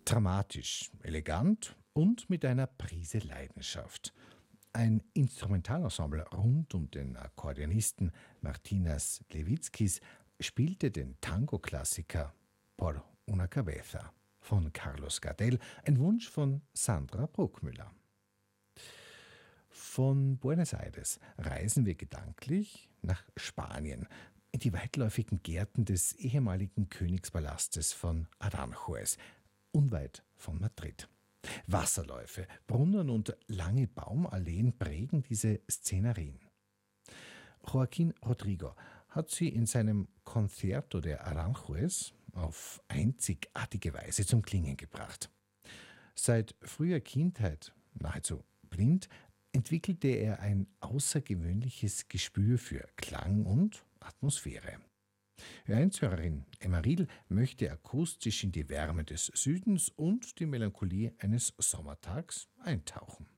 Dramatisch, elegant und mit einer Prise Leidenschaft. Ein Instrumentalensemble rund um den Akkordeonisten Martinas Lewitzkis spielte den Tango-Klassiker Por una cabeza von Carlos Gardel, ein Wunsch von Sandra Bruckmüller. Von Buenos Aires reisen wir gedanklich nach Spanien, in die weitläufigen Gärten des ehemaligen Königspalastes von Aranjuez, unweit von Madrid. Wasserläufe, Brunnen und lange Baumalleen prägen diese Szenerien. Joaquín Rodrigo hat sie in seinem Concierto de Aranjuez auf einzigartige Weise zum Klingen gebracht. Seit früher Kindheit, nahezu blind, entwickelte er ein außergewöhnliches Gespür für Klang und Atmosphäre. Einzhörerin Emma Riedl möchte akustisch in die Wärme des Südens und die Melancholie eines Sommertags eintauchen.